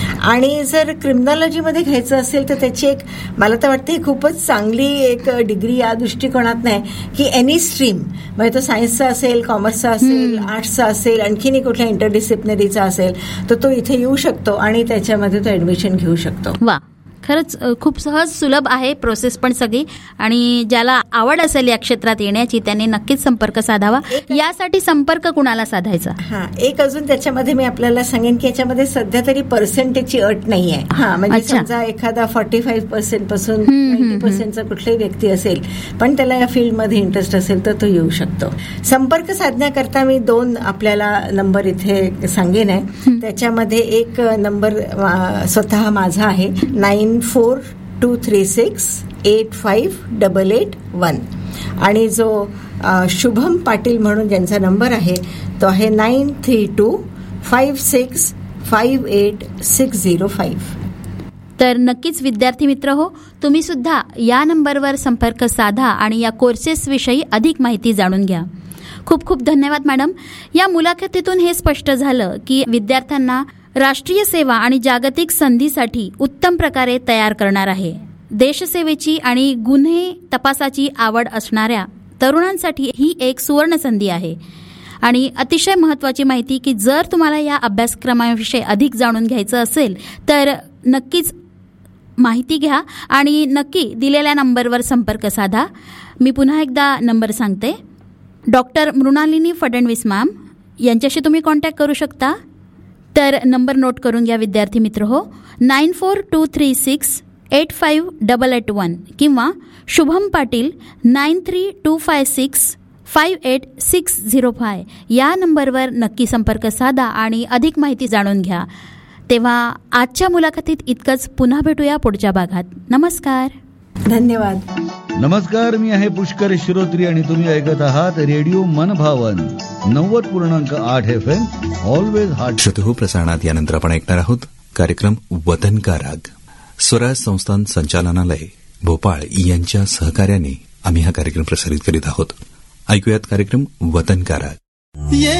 आणि जर क्रिमिनॉलॉजीमध्ये घ्यायचं असेल तर त्याची एक मला तर वाटते खूपच चांगली एक डिग्री या दृष्टिकोनात नाही की एनी स्ट्रीम, म्हणजे तो सायन्सचा असेल, कॉमर्सचा असेल, आर्ट्सचा असेल, आणखीन कुठल्या इंटरडिसिप्लिनरीचा असेल तर तो इथे येऊ शकतो आणि त्याच्यामध्ये तो ऍडमिशन घेऊ शकतो.
वा, खरंच खूप सहज सुलभ आहे प्रोसेस पण सगळी, आणि ज्याला आवड असेल या क्षेत्रात येण्याची त्यांनी नक्कीच संपर्क साधावा. यासाठी संपर्क कुणाला साधायचा? हा,
एक अजून त्याच्यामध्ये मी आपल्याला सांगेन की याच्यामध्ये सध्या तरी पर्सेंटेजची अट नाही आहे. हा, म्हणजे समजा एखादा फॉर्टी फाईव्ह पर्सेंट पासून नाईन्टी पर्सेंटचा कुठलाही व्यक्ती असेल पण त्याला या फील्डमध्ये इंटरेस्ट असेल तर तो येऊ शकतो. संपर्क साधण्याकरता मी दोन आपल्याला नंबर इथे सांगेन आहे. त्याच्यामध्ये एक नंबर स्वतः माझा आहे, nine four to three six eight five double eight one, आणि जो शुभम पाटील म्हणून ज्यांचा नंबर आहे तो आहे nine three to five six five eight six zero five.
तर नक्कीच विद्यार्थी मित्र हो, तुम्ही सुद्धा या नंबरवर संपर्क साधा आणि या कोर्सेस विषयी अधिक माहिती जाणून घ्या. खूप खूप धन्यवाद मॅडम. या मुलाखतीतून हे स्पष्ट झालं की विद्यार्थ्यांना राष्ट्रीय सेवा आणि जागतिक संधीसाठी उत्तम प्रकारे तयार करणार आहे. देशसेवेची आणि गुन्हे तपासाची आवड असणाऱ्या तरुणांसाठी ही एक सुवर्ण संधी आहे. आणि अतिशय महत्त्वाची माहिती की जर तुम्हाला या अभ्यासक्रमाविषयी अधिक जाणून घ्यायचं असेल तर नक्कीच माहिती घ्या आणि नक्की दिलेल्या नंबरवर संपर्क साधा. मी पुन्हा एकदा नंबर सांगते. डॉक्टर मृणालिनी फडणवीस मॅम यांच्याशी तुम्ही कॉन्टॅक्ट करू शकता. तर नंबर नोट करून घ्या विद्यार्थी मित्र हो, nine four to three six eight five double eight one किंवा Shubham Patil nine three to five six five eight six zero five या नंबरवर नक्की संपर्क साधा आणि अधिक माहिती जाणून घ्या. तेव्हा आजच्या मुलाखतीत इतकंच. पुन्हा भेटूया पुढच्या भागात. नमस्कार.
धन्यवाद.
नमस्कार, मी आहे पुष्कर श्रोत्री आणि तुम्ही ऐकत आहात रेडिओ मनभावन नव्वद पूर्णांक आठ एफ एम ऑलवेज हार्ट.
श्रोते प्रसारणात यानंतर आपण ऐकणार आहोत कार्यक्रम वतन का राग. स्वराज संस्थान संचालनालय भोपाळ यांच्या सहकार्याने आम्ही हा कार्यक्रम प्रसारित करीत आहोत. ऐकूयात कार्यक्रम वतन का राग.